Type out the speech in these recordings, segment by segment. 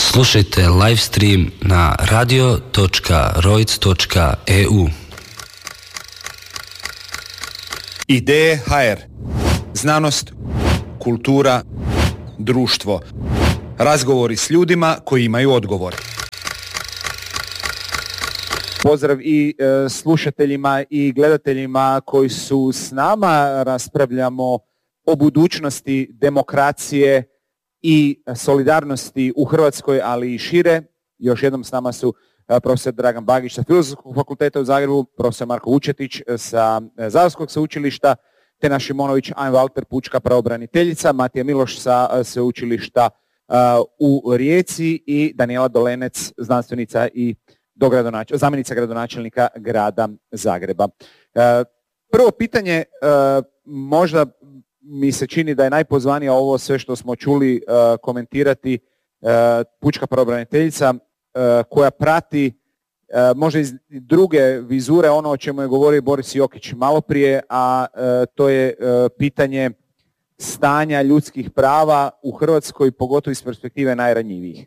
Slušajte live stream na radio.roic.eu. Ideje HR. Znanost, kultura, društvo. Razgovori s ljudima koji imaju odgovor. Pozdrav i slušateljima i gledateljima koji su s nama. Raspravljamo o budućnosti demokracije i solidarnosti u Hrvatskoj, ali i šire. Još jednom s nama su profesor Dragan Bagić sa Filozofskog fakulteta u Zagrebu, profesor Marko Vučetić sa Zagorskog sveučilišta, te naš Šimonović Ajn Valter, pučka pravobraniteljica, Matija Miloš sa sveučilišta u Rijeci i Danijela Dolenec, znanstvenica i zamjenica gradonačelnika grada Zagreba. Prvo pitanje, možda mi se čini da je najpozvanija ovo sve što smo čuli komentirati pučka pravobraniteljica koja prati možda iz druge vizure ono o čemu je govorio Boris Jokić maloprije, a to je pitanje stanja ljudskih prava u Hrvatskoj, pogotovo iz perspektive najranjivijih.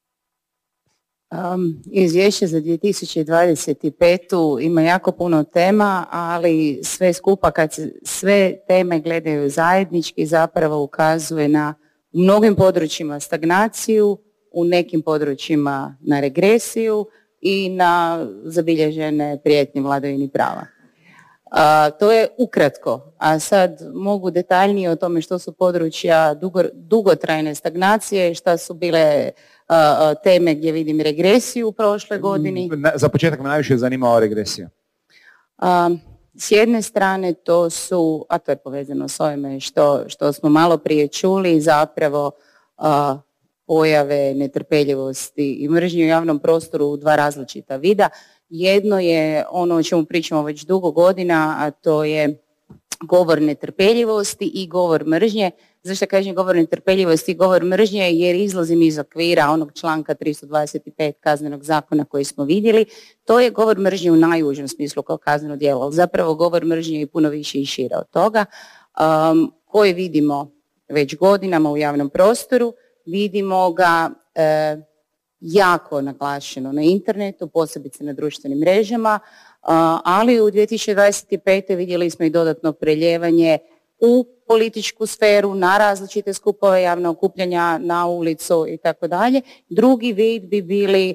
Izvješće za 2025. ima jako puno tema, ali sve skupa kad se sve teme gledaju zajednički zapravo ukazuje na u mnogim područjima stagnaciju, u nekim područjima na regresiju i na zabilježene prijetnje vladavini prava. To je ukratko, a sad mogu detaljnije o tome što su područja dugotrajne stagnacije, šta su bile teme gdje vidim regresiju u prošloj godini. Za početak me najviše zanimala regresija. S jedne strane to su, a to je povezano s ovime što smo malo prije čuli, zapravo pojave netrpeljivosti i mržnje u javnom prostoru u dva različita vida. Jedno je ono o čemu pričamo već dugo godina, a to je govor netrpeljivosti i govor mržnje. Zašto kažem govor netrpeljivosti i govor mržnje? Jer izlazim iz okvira onog članka 325 Kaznenog zakona koji smo vidjeli. To je govor mržnje u najužem smislu kao kazneno djelo, ali zapravo govor mržnje je puno više i šire od toga, koji vidimo već godinama u javnom prostoru. Vidimo ga jako naglašeno na internetu, posebice na društvenim mrežama, ali u 2025. vidjeli smo i dodatno preljevanje u političku sferu, na različite skupove, javna okupljanja, na ulicu i tako dalje. Drugi vid bi bili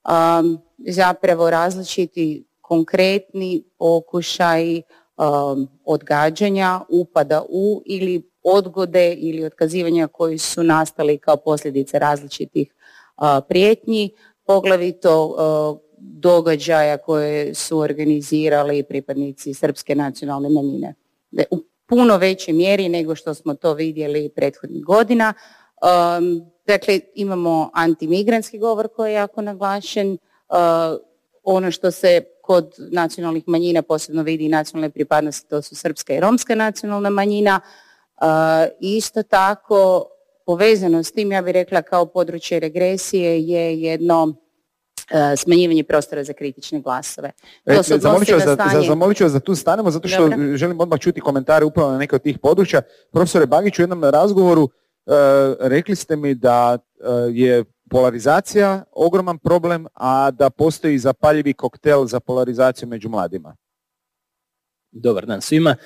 zapravo različiti konkretni pokušaji odgađanja, upada u ili odgode ili otkazivanja koji su nastali kao posljedice različitih prijetnji, poglavito događaja koje su organizirali pripadnici srpske nacionalne manjine. U puno većoj mjeri nego što smo to vidjeli prethodnih godina. Dakle, imamo antimigrantski govor koji je jako naglašen. Ono što se kod nacionalnih manjina posebno vidi i nacionalne pripadnosti, to su srpska i romska nacionalna manjina. Isto tako, povezano s tim, ja bih rekla kao područje regresije je jedno smanjivanje prostora za kritične glasove. Zamolit ću vas da tu stanemo, zato što želim odmah čuti komentare upravo na neke od tih područja. Profesore Bagić, u jednom razgovoru rekli ste mi da je polarizacija ogroman problem, a da postoji zapaljivi koktel za polarizaciju među mladima. Dobar dan svima.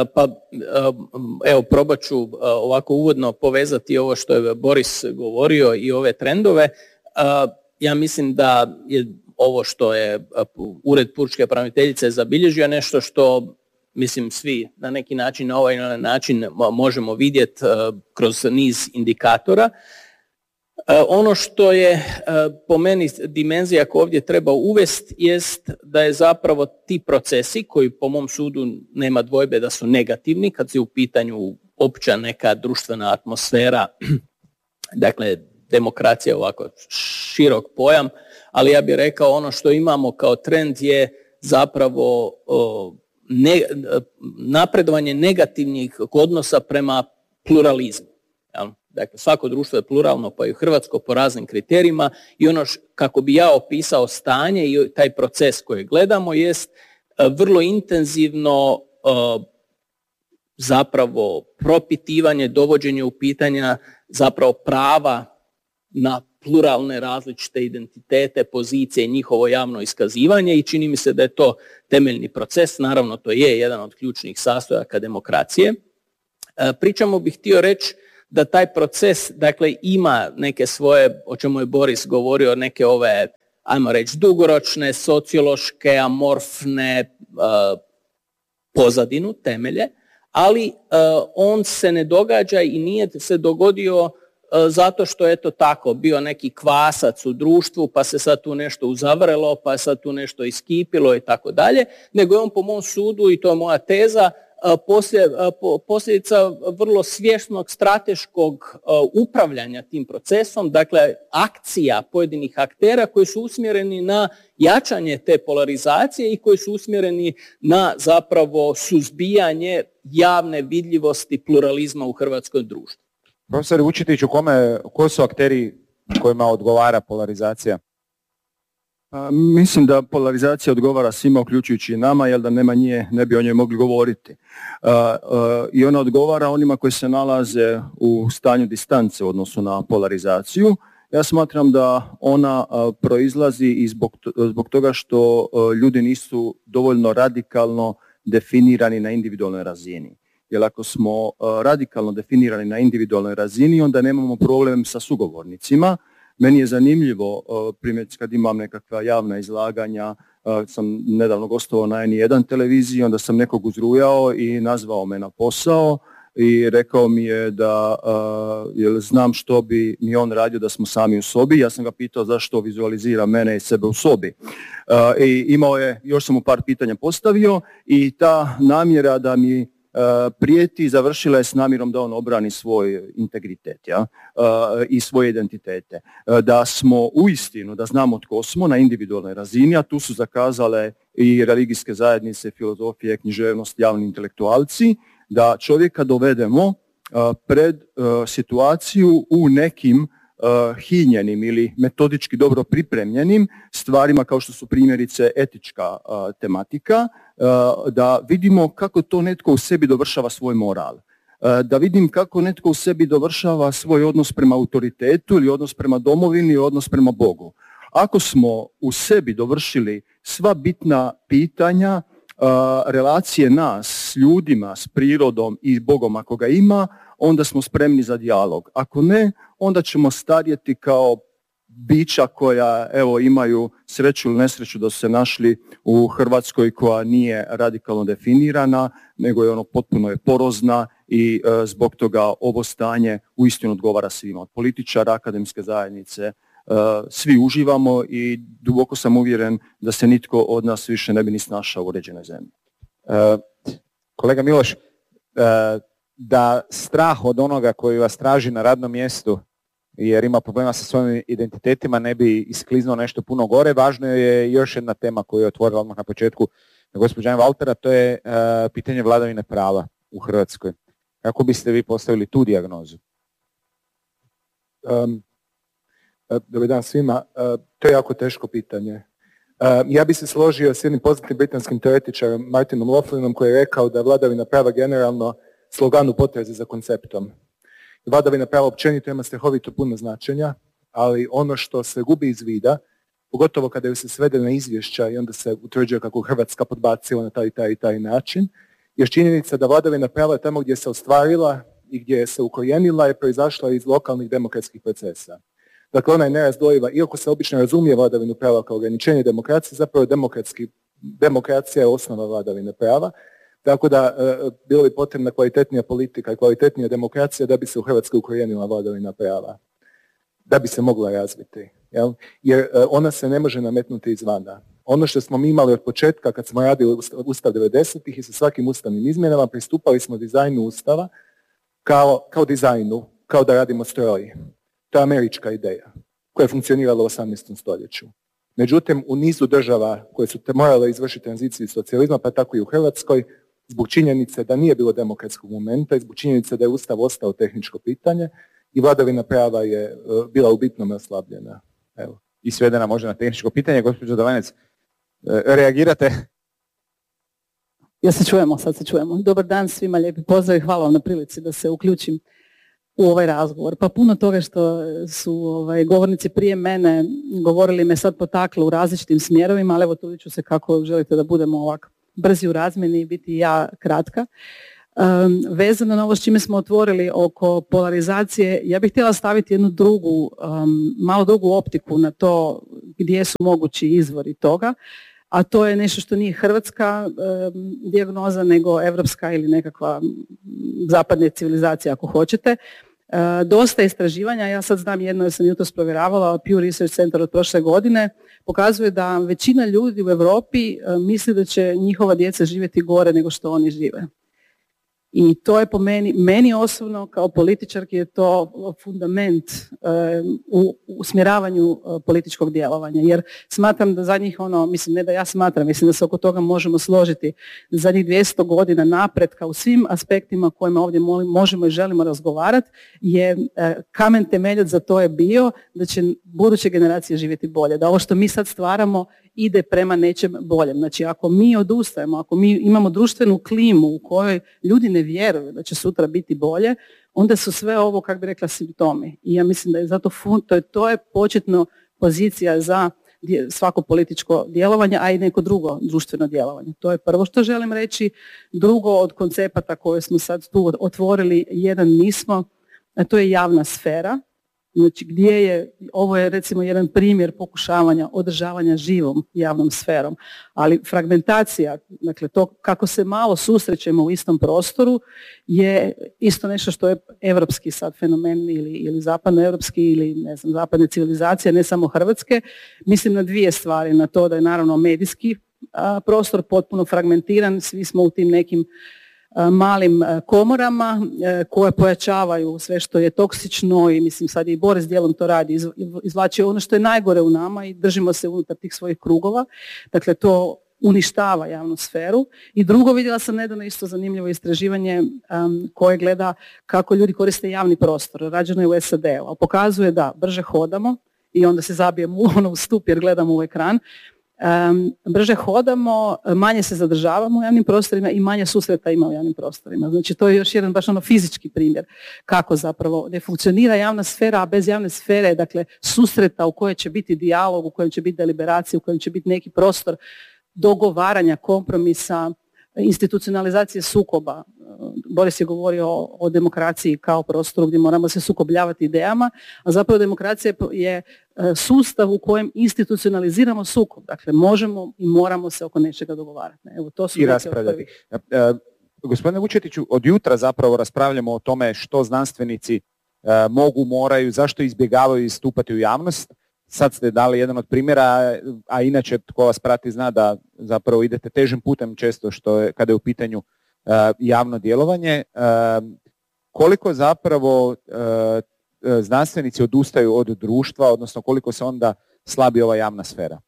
Evo, probat ću ovako uvodno povezati ovo što je Boris govorio i ove trendove. Ja mislim da je ovo što je Ured pučke pravobraniteljice zabilježio nešto što mislim svi na neki način, na ovaj način možemo vidjeti kroz niz indikatora. Ono što je po meni dimenzija koju ovdje treba uvesti jest da je zapravo ti procesi koji po mom sudu nema dvojbe da su negativni kad je u pitanju opća neka društvena atmosfera, dakle demokracija je ovako širok pojam, ali ja bih rekao ono što imamo kao trend je zapravo napredovanje negativnih odnosa prema pluralizmu. Dakle, svako društvo je pluralno, pa i Hrvatsko po raznim kriterijima i ono kako bi ja opisao stanje i taj proces koji gledamo jest vrlo intenzivno zapravo propitivanje, dovođenje u pitanja zapravo prava na pluralne različite identitete, pozicije i njihovo javno iskazivanje i čini mi se da je to temeljni proces. Naravno, to je jedan od ključnih sastojaka demokracije. Pričamo bih htio reći da taj proces, dakle, ima neke svoje, o čemu je Boris govorio, neke ove, ajmo reći, dugoročne, sociološke, amorfne pozadinu, temelje, ali on se ne događa i nije se dogodio zato što je to tako bio neki kvasac u društvu, pa se sad tu nešto uzavrelo, pa sad tu nešto iskipilo i tako dalje, nego je on po mom sudu, i to je moja teza, posljedica vrlo svjesnog strateškog upravljanja tim procesom, dakle akcija pojedinih aktera koji su usmjereni na jačanje te polarizacije i koji su usmjereni na zapravo suzbijanje javne vidljivosti pluralizma u hrvatskom društvu. Profesor Vučetić, ko su akteri kojima odgovara polarizacija? Mislim da polarizacija odgovara svima, uključujući i nama, jer da nema nje ne bi o njoj mogli govoriti. I ona odgovara onima koji se nalaze u stanju distance u odnosu na polarizaciju. Ja smatram da ona proizlazi i zbog toga što ljudi nisu dovoljno radikalno definirani na individualnoj razini. Jer ako smo radikalno definirani na individualnoj razini, onda nemamo problem sa sugovornicima. Meni je zanimljivo, primjerice kad imam nekakva javna izlaganja, sam nedavno gostovao na N1 televiziji, onda sam nekog uzrujao i nazvao me na posao i rekao mi je da znam što bi mi on radio da smo sami u sobi. Ja sam ga pitao zašto vizualizira mene i sebe u sobi. I imao je, još sam mu par pitanja postavio i ta namjera da mi prijeti završila je s namjerom da on obrani svoj integritet, i svoje identitete. Da smo uistinu, da znamo tko smo na individualnoj razini, a tu su zakazale i religijske zajednice, filozofije, književnost, javni intelektualci, da čovjeka dovedemo pred situaciju u nekim hinjenim ili metodički dobro pripremljenim stvarima kao što su primjerice etička tematika, da vidimo kako to netko u sebi dovršava svoj moral, da vidim kako netko u sebi dovršava svoj odnos prema autoritetu ili odnos prema domovini ili odnos prema Bogu. Ako smo u sebi dovršili sva bitna pitanja relacije nas s ljudima, s prirodom i Bogom ako ga ima, onda smo spremni za dijalog. Ako ne, onda ćemo starjeti kao bića koja imaju sreću ili nesreću da su se našli u Hrvatskoj koja nije radikalno definirana, nego je potpuno je porozna i zbog toga ovo stanje uistinu odgovara svima. Od političara, akademske zajednice, svi uživamo i duboko sam uvjeren da se nitko od nas više ne bi ni snašao u uređenoj zemlji. Kolega Miloš, da strah od onoga koji vas traži na radnom mjestu jer ima problema sa svojim identitetima ne bi iskliznuo nešto puno gore, važno je još jedna tema koju je otvorila odmah na početku gospođa Valtera, to je pitanje vladavine prava u Hrvatskoj. Kako biste vi postavili tu dijagnozu? Dobar dan svima. To je jako teško pitanje. Ja bi se složio s jednim poznatim britanskim teoretičarom Martinom Laughlinom koji je rekao da vladavina prava generalno slogan u potrazi za konceptom. Vladavina prava općenito ima strahovito puno značenja, ali ono što se gubi iz vida, pogotovo kada se svede na izvješća i onda se utvrđuje kako Hrvatska podbacila na taj i taj način, je činjenica da vladavina prava tamo gdje se ostvarila i gdje se ukorijenila je proizašla iz lokalnih demokratskih procesa. Dakle, ona je nerazdvojiva, iako se obično razumije vladavinu prava kao ograničenje demokracije, zapravo demokracija je osnova vladavine prava, tako da bilo bi potrebna kvalitetnija politika i kvalitetnija demokracija da bi se u Hrvatskoj ukorijenila vladavina prava, da bi se mogla razviti. Jel? Jer ona se ne može nametnuti izvana. Ono što smo mi imali od početka kad smo radili Ustav 90-ih i sa svakim ustavnim izmjenama pristupali smo dizajnu Ustava kao dizajnu, kao da radimo stroj. To je američka ideja koja je funkcionirala u 18. stoljeću. Međutim, u nizu država koje su morale izvršiti tranziciju socijalizma, pa tako i u Hrvatskoj, zbog činjenice da nije bilo demokratskog momenta i zbog činjenice da je Ustav ostao tehničko pitanje i vladavina prava je bila u bitnome oslabljena. Evo. I svedena može na tehničko pitanje. Gospođo Dolenec, reagirate? Sad se čujemo. Dobar dan svima, lijepi pozdrav i hvala vam na prilici da se uključim. u ovaj razgovor. Pa puno toga što su govornici prije mene govorili me sad potaklo u različitim smjerovima, ali evo trudit ću se kako želite da budemo ovako brzi u razmjeni i biti ja kratka. Vezano na ovo s čime smo otvorili oko polarizacije, ja bih htjela staviti jednu drugu, malo drugu optiku na to gdje su mogući izvori toga, a to je nešto što nije hrvatska dijagnoza, nego evropska ili nekakva zapadne civilizacije ako hoćete. Dosta istraživanja, ja sad znam jedno jer sam jutros provjeravala, Pew Research Center od prošle godine, pokazuje da većina ljudi u Europi misli da će njihova djeca živjeti gore nego što oni žive. I to je po meni osobno kao političarki je to fundament u usmjeravanju političkog djelovanja. Jer smatram da zadnjih, mislim ne da ja smatram, mislim da se oko toga možemo složiti, zadnjih 200 godina napretka u svim aspektima kojima ovdje možemo i želimo razgovarati je kamen temeljac za to je bio da će buduće generacije živjeti bolje. Da ovo što mi sad stvaramo ide prema nečem boljem. Znači ako mi odustajemo, ako mi imamo društvenu klimu u kojoj ljudi ne vjeruju da će sutra biti bolje, onda su sve ovo, kako bi rekla, simptomi. I ja mislim da je zato to je početno pozicija za svako političko djelovanje, a i neko drugo društveno djelovanje. To je prvo što želim reći. Drugo od koncepata koje smo sad tu otvorili, jedan nismo, a to je javna sfera. Znači ovo je recimo jedan primjer pokušavanja održavanja živom javnom sferom, ali fragmentacija, dakle to kako se malo susrećemo u istom prostoru je isto nešto što je evropski sad fenomen ili zapadnoevropski ili ne znam, zapadne civilizacije, ne samo hrvatske. Mislim na dvije stvari, na to da je naravno medijski prostor potpuno fragmentiran, svi smo u tim nekim malim komorama koje pojačavaju sve što je toksično i mislim sad i Boris dijelom to radi, izvlači ono što je najgore u nama i držimo se unutar tih svojih krugova. Dakle, to uništava javnu sferu. I drugo, vidjela sam nedavno isto zanimljivo istraživanje koje gleda kako ljudi koriste javni prostor. Rađeno je u SAD-u, a pokazuje da brže hodamo i onda se zabijemo u stup jer gledamo u ekran. Brže hodamo, manje se zadržavamo u javnim prostorima i manje susreta ima u javnim prostorima. Znači to je još jedan baš fizički primjer kako zapravo ne funkcionira javna sfera, a bez javne sfere, dakle susreta u kojoj će biti dijalog, u kojem će biti deliberacija, u kojem će biti neki prostor dogovaranja, kompromisa, institucionalizacije sukoba. Boris je govorio o demokraciji kao prostoru gdje moramo se sukobljavati idejama, a zapravo demokracija je sustav u kojem institucionaliziramo sukob. Dakle, možemo i moramo se oko nečega dogovarati. Evo, to su neke od prvih. Gospodine Vučetiću, od jutra zapravo raspravljamo o tome što znanstvenici mogu, moraju, zašto izbjegavaju istupati u javnost. Sad ste dali jedan od primjera, a inače tko vas prati zna da zapravo idete težim putem često što je, kada je u pitanju javno djelovanje. Koliko zapravo znanstvenici odustaju od društva, odnosno koliko se onda slabi ova javna sfera?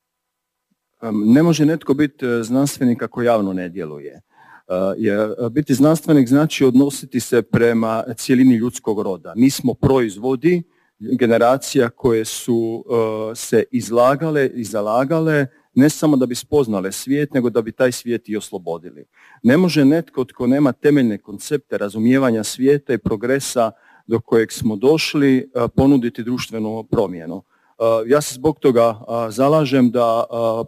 Ne može netko biti znanstvenik ako javno ne djeluje. Jer biti znanstvenik znači odnositi se prema cjelini ljudskog roda. Mi smo proizvodi generacija koje su se izlagale i zalagale ne samo da bi spoznale svijet, nego da bi taj svijet i oslobodili. Ne može netko tko nema temeljne koncepte razumijevanja svijeta i progresa do kojeg smo došli ponuditi društvenu promjenu. Ja se zbog toga zalažem da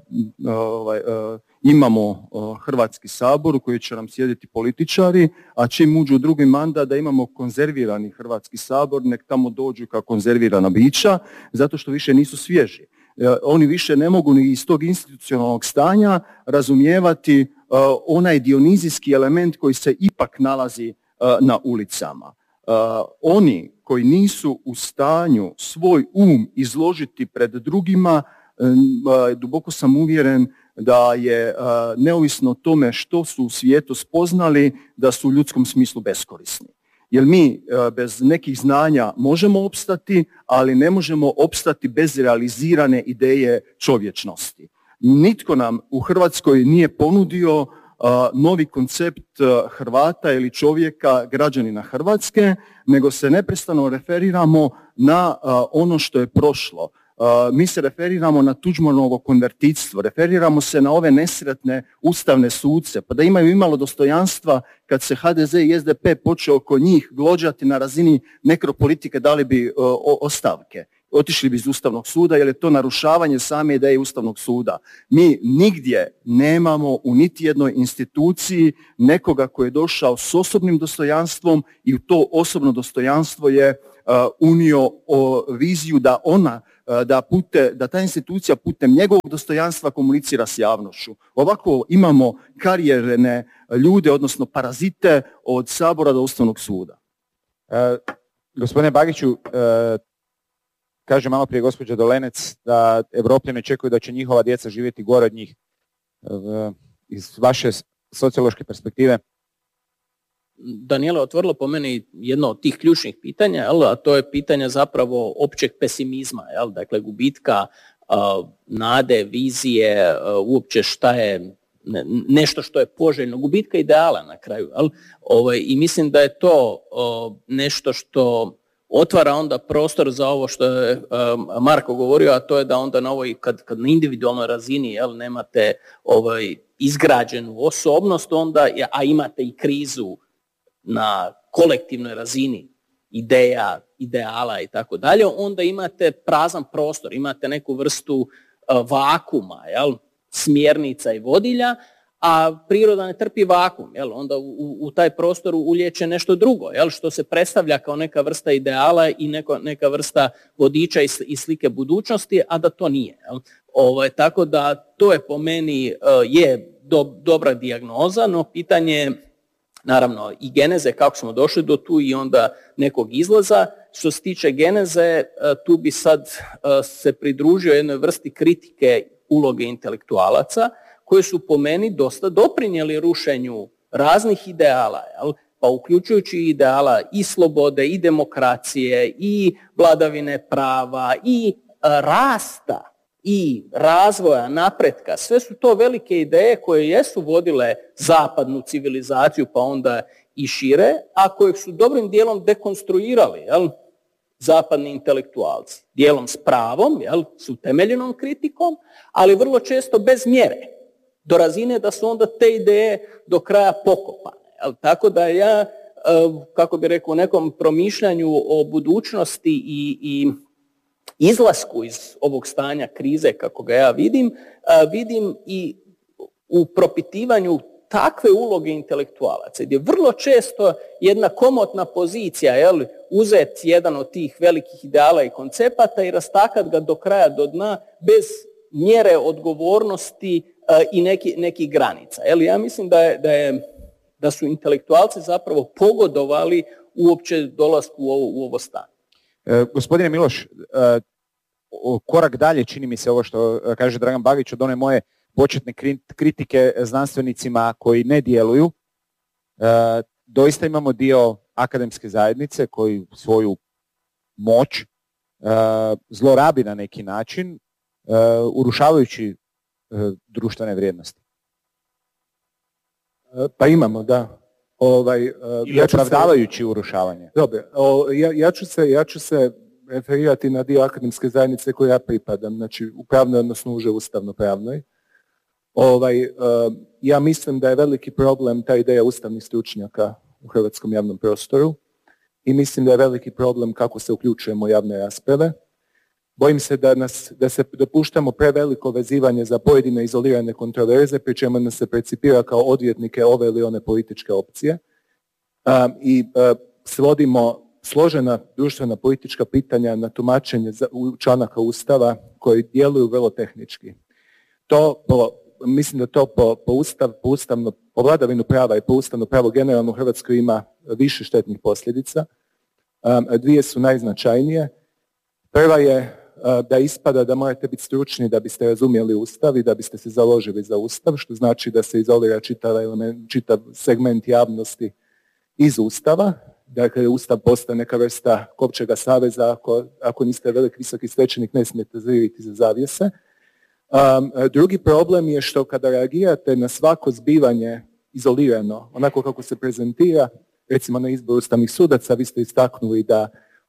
imamo Hrvatski sabor u koji će nam sjediti političari, a čim uđu u drugi mandat da imamo konzervirani Hrvatski sabor, nek tamo dođu kao konzervirana bića, zato što više nisu svježi. Oni više ne mogu ni iz tog institucionalnog stanja razumijevati onaj dionizijski element koji se ipak nalazi na ulicama. Oni koji nisu u stanju svoj izložiti pred drugima, duboko sam uvjeren da je neovisno o tome što su u svijetu spoznali, da su u ljudskom smislu beskorisni. Jer mi bez nekih znanja možemo opstati, ali ne možemo opstati bez realizirane ideje čovječnosti. Nitko nam u Hrvatskoj nije ponudio novi koncept Hrvata ili čovjeka, građanina Hrvatske, nego se neprestano referiramo na ono što je prošlo. mi se referiramo na Tuđmanovo konvertitstvo, referiramo se na ove nesretne ustavne suce, pa da imaju imalo dostojanstva kad se HDZ i SDP počeo oko njih glođati na razini nekropolitike, dali bi ostavke. Otišli bi iz Ustavnog suda jer je to narušavanje same ideje Ustavnog suda. Mi nigdje nemamo u niti jednoj instituciji nekoga koji je došao s osobnim dostojanstvom i u to osobno dostojanstvo je unio viziju da ta institucija putem njegovog dostojanstva komunicira s javnošću. Ovako imamo karijerne ljude, odnosno parazite od Sabora do Ustavnog suda. Gospodine Bagiću, kaže malo prije gospođa Dolenec da Evropljani očekuju da će njihova djeca živjeti gore od njih. Iz vaše sociološke perspektive? Daniela otvorila po meni jedno od tih ključnih pitanja, a to je pitanje zapravo općeg pesimizma, dakle gubitka nade, vizije, uopće šta je nešto što je poželjno, gubitka ideala na kraju. I mislim da je to nešto što otvara onda prostor za ovo što je Marko govorio, a to je da onda na ovoj, kad na individualnoj razini nemate izgrađenu osobnost, onda, a imate i krizu na kolektivnoj razini ideala i tako dalje, onda imate prazan prostor, imate neku vrstu vakuma, smjernica i vodilja, a priroda ne trpi vakum, onda u taj prostor ulijeće nešto drugo, što se predstavlja kao neka vrsta ideala i neka vrsta vodiča i slike budućnosti, a da to nije. Tako da to je po meni je dobra dijagnoza, no pitanje naravno i geneze, kako smo došli do tu i onda nekog izlaza. Što se tiče geneze, tu bi sad se pridružio jednoj vrsti kritike uloge intelektualaca, koji su po meni dosta doprinijeli rušenju raznih ideala, pa uključujući ideala i slobode, i demokracije, i vladavine prava, i rasta, i razvoja, napretka. Sve su to velike ideje koje jesu vodile zapadnu civilizaciju, pa onda i šire, a kojeg su dobrim dijelom dekonstruirali zapadni intelektualci. Dijelom s pravom, s utemeljenom kritikom, ali vrlo često bez mjere. Do razine da su onda te ideje do kraja pokopane. Tako da ja, kako bi rekao, u nekom promišljanju o budućnosti i izlasku iz ovog stanja krize, kako ga ja vidim i u propitivanju takve uloge intelektualaca, gdje vrlo često jedna komotna pozicija, uzet jedan od tih velikih ideala i koncepata i rastakat ga do kraja, do dna, bez mjere odgovornosti i nekih granica. Ja mislim da su intelektualci zapravo pogodovali uopće dolasku u ovo stanje. Gospodine Miloš, korak dalje čini mi se ovo što kaže Dragan Bagić od one moje početne kritike znanstvenicima koji ne djeluju. Doista imamo dio akademske zajednice koji svoju moć zlorabi na neki način, urušavajući društvene vrijednosti. Pa imamo, da. Ili opravdavajući urušavanje. Dobro, ja ću se referirati na dio akademske zajednice koju ja pripadam, znači u pravnoj, odnosno uže ustavno-pravnoj. Ja mislim da je veliki problem ta ideja ustavnih stručnjaka u hrvatskom javnom prostoru i mislim da je veliki problem kako se uključujemo u javne rasprave. Bojim se da se dopuštamo preveliko vezivanje za pojedine izolirane kontroverze, pri čemu nas se percipira kao odvjetnike ove ili one političke opcije i svodimo složena društvena politička pitanja na tumačenje članaka Ustava koji djeluju vrlo tehnički. Mislim da to po vladavinu prava i po ustavno pravo generalno u Hrvatskoj ima više štetnih posljedica. Dvije su najznačajnije. Prva je da ispada da morate biti stručni da biste razumjeli Ustav i da biste se založili za Ustav, što znači da se izolira čitav segment javnosti iz Ustava. Dakle, Ustav postaje neka vrsta kopčega saveza, ako niste velik visoki svećenik ne smijete zririti za zavjese. Drugi problem je što kada reagirate na svako zbivanje izolirano, onako kako se prezentira, recimo na izbor ustavnih sudaca, vi ste istaknuli da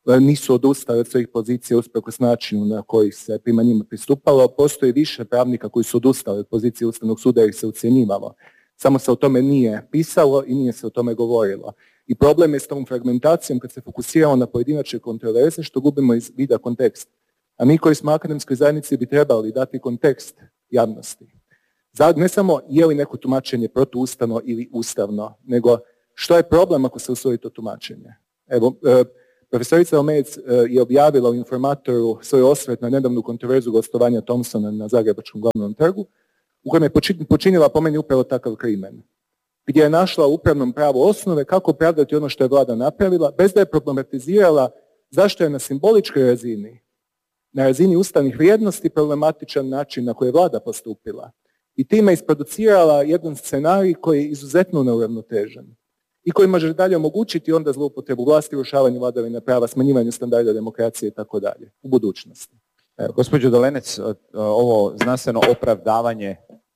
nisu odustali od svojih pozicija usprkos načinu na koji se prema njima pristupalo. Postoji više pravnika koji su odustali od pozicije Ustavnog suda jer ih se ucjenjivalo. Samo se o tome nije pisalo i nije se o tome govorilo. I problem je s tom fragmentacijom kad se fokusiramo na pojedinačne kontroverze što gubimo iz vida kontekst. A mi koji smo akademskoj zajednici bi trebali dati kontekst javnosti. Ne samo je li neko tumačenje protuustavno ili ustavno, nego što je problem ako se usvoji to tumačenje. Evo, profesorica Omejec je objavila u Informatoru svoj osvrt na nedavnu kontroverzu gostovanja Thompsona na Zagrebačkom glavnom trgu, u kojem je počinila po meni upravo takav krimen, gdje je našla u upravnom pravu osnove kako opravdati ono što je vlada napravila, bez da je problematizirala zašto je na simboličkoj razini, na razini ustavnih vrijednosti, problematičan način na koji je vlada postupila. I time isproducirala jedan scenarij koji je izuzetno neuravnotežen i koji može dalje omogućiti onda zloupotrebu vlasti, urušavanje vladavine prava, smanjivanje standarda demokracije i tako dalje u budućnosti. Evo, gospođo Dolenec, ovo znanstveno opravdavanje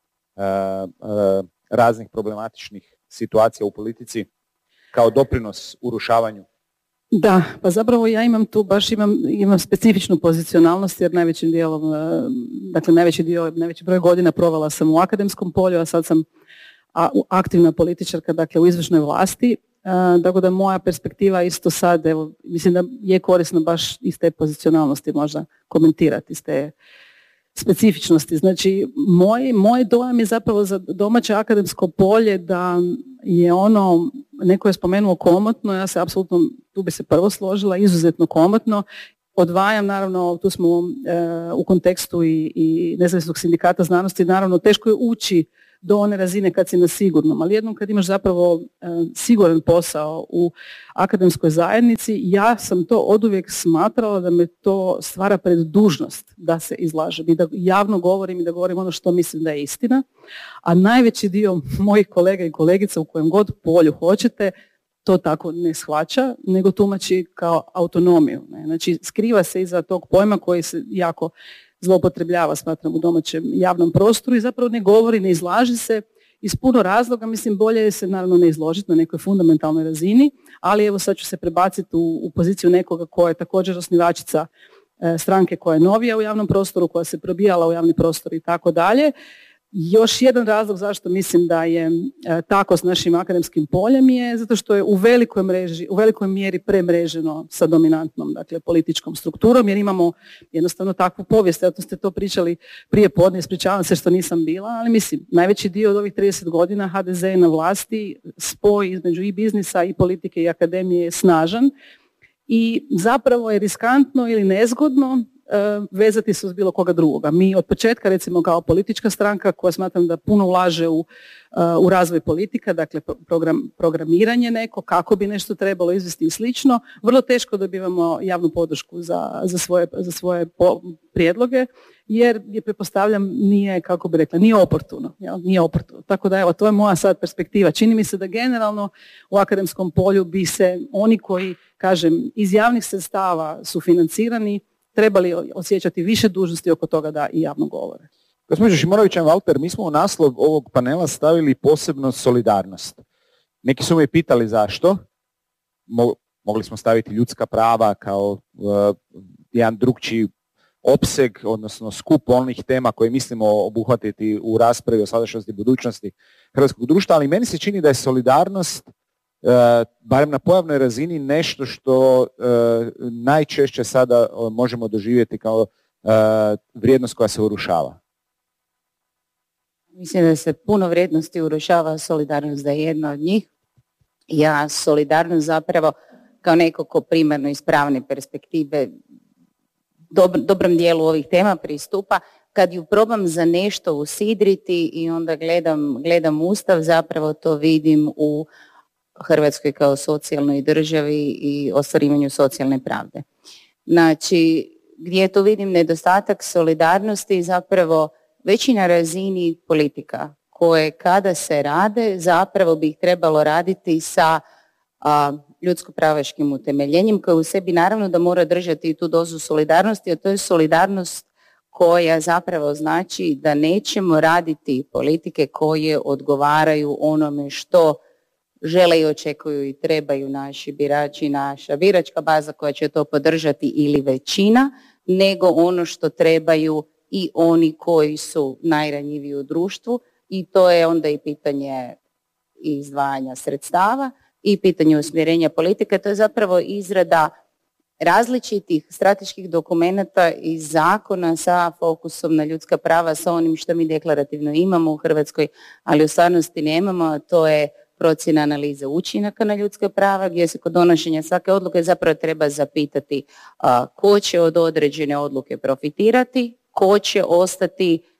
raznih problematičnih situacija u politici kao doprinos urušavanju. Da, pa zapravo ja imam tu imam specifičnu pozicionalnost jer najveći broj godina provela sam u akademskom polju, a sad sam aktivna političarka, dakle u izvršnoj vlasti, tako da moja perspektiva isto sad, evo, mislim da je korisno baš iz te pozicionalnosti možda komentirati, iz te specifičnosti. Znači, moj dojam je zapravo za domaće akademsko polje da je ono, neko je spomenuo komotno, ja se apsolutno, tu bi se prvo složila, izuzetno komotno. Odvajam, naravno, tu smo u kontekstu i Nezavisnog sindikata znanosti, naravno, teško je ući do one razine kad si na sigurnom, ali jednom kad imaš zapravo siguran posao u akademskoj zajednici, ja sam to oduvijek smatrala da me to stvara pred dužnost da se izlažem i da javno govorim i da govorim ono što mislim da je istina, a najveći dio mojih kolega i kolegica u kojem god polju hoćete to tako ne shvaća, nego tumači kao autonomiju. Znači, skriva se iza tog pojma koji se jako zloupotrebljava, smatram, u domaćem javnom prostoru i zapravo ne govori, ne izlaži se iz puno razloga. Mislim, bolje je se naravno ne izložiti na nekoj fundamentalnoj razini, ali evo sad ću se prebaciti u poziciju nekoga koja je također osnivačica stranke koja je novija u javnom prostoru, koja se probijala u javni prostor i tako dalje. Još jedan razlog zašto mislim da je tako s našim akademskim poljem je zato što je u velikoj mjeri premreženo sa dominantnom, dakle, političkom strukturom, jer imamo jednostavno takvu povijest. Eto ste to pričali prije podne, ispričavam se što nisam bila, ali mislim, najveći dio od ovih 30 godina HDZ je na vlasti, spoj između i biznisa i politike i akademije je snažan i zapravo je riskantno ili nezgodno vezati se uz bilo koga drugoga. Mi od početka, recimo, kao politička stranka koja smatram da puno ulaže u razvoj politika, dakle programiranje neko, kako bi nešto trebalo izvesti i slično, vrlo teško dobivamo javnu podršku za svoje prijedloge, jer je, pretpostavljam, nije oportuno. Nije oportuno. Tako da, evo, to je moja sad perspektiva. Čini mi se da generalno u akademskom polju bi se oni koji, kažem, iz javnih sredstava su financirani, trebali osjećati više dužnosti oko toga da i javno govore. Gospođo Šimonović-Valter, mi smo u naslov ovog panela stavili posebno solidarnost. Neki su me pitali zašto. Mogli smo staviti ljudska prava kao jedan drugčiji opseg, odnosno skup onih tema koje mislimo obuhvatiti u raspravi o sadašnjosti i budućnosti hrvatskog društva, ali meni se čini da je solidarnost barem na pojavnoj razini nešto što najčešće sada možemo doživjeti kao vrijednost koja se urušava. Mislim da se puno vrijednosti urušava, solidarnost da je jedna od njih. Ja solidarnost zapravo kao neko ko primarno iz pravne perspektive dobrom dijelu ovih tema pristupa, kad ju probam za nešto usidriti i onda gledam Ustav, zapravo to vidim u Hrvatskoj kao socijalnoj državi i ostvarivanju socijalne pravde. Znači, gdje tu vidim nedostatak solidarnosti, zapravo već i na razini politika, koje kada se rade, zapravo bi ih trebalo raditi sa ljudsko-pravaškim utemeljenjem, koje u sebi naravno da mora držati i tu dozu solidarnosti, a to je solidarnost koja zapravo znači da nećemo raditi politike koje odgovaraju onome što žele i očekuju i trebaju naši birači, naša biračka baza koja će to podržati ili većina, nego ono što trebaju i oni koji su najranjiviji u društvu, i to je onda i pitanje izdvajanja sredstava i pitanje usmjerenja politike. To je zapravo izrada različitih strateških dokumenata i zakona sa fokusom na ljudska prava, sa onim što mi deklarativno imamo u Hrvatskoj, ali u stvarnosti nemamo, a to je procjena analize učinaka na ljudska prava, gdje se kod donošenja svake odluke zapravo treba zapitati ko će od određene odluke profitirati, ko će ostati